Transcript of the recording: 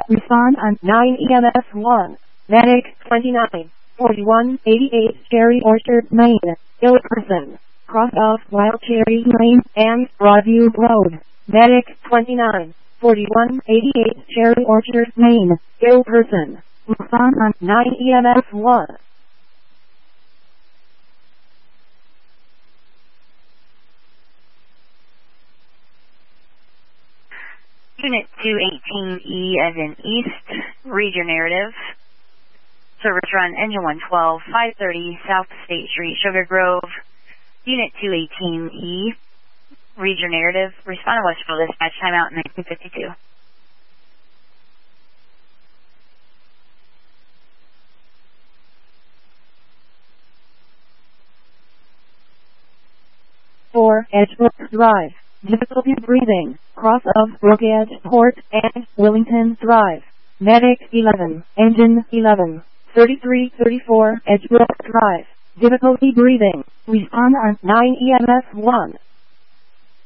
Respond on 9 EMS 1. Medic 294188 Cherry Orchard, Maine. Ill person. Cross off Wild Cherry Lane and Broadview Road. Medic 294188 Cherry Orchard, Maine. Ill person. Respond on 9 EMS 1. Unit 218E as in East, read your narrative. Service run engine 112, 530 South State Street, Sugar Grove. Unit 218E, read your narrative. Respond to Westfield Dispatch, timeout 1952. Edgebrook Drive. Difficulty breathing. Cross of Brook Edge Port and Willington Drive. Medic 11. Engine 11. 3334 Edgebrook Drive. Difficulty breathing. Respond on 9 EMS 1.